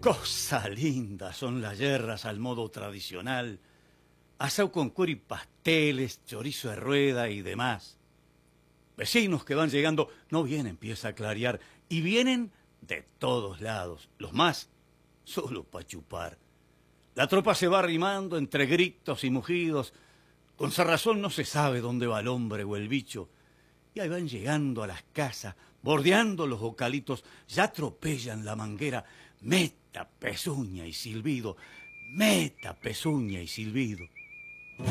Cosa linda son las yerras al modo tradicional. Asao con cuero y pasteles, chorizo de rueda y demás. Vecinos que van llegando, no bien empieza a clarear, y vienen de todos lados, los más solo pa' chupar. La tropa se va arrimando entre gritos y mugidos, con cerrazón no se sabe dónde va el hombre o el bicho, y ahí van llegando a las casas, bordeando los bocalitos, ya atropellan la manguera, meta, pezuña y silbido, meta, pezuña y silbido.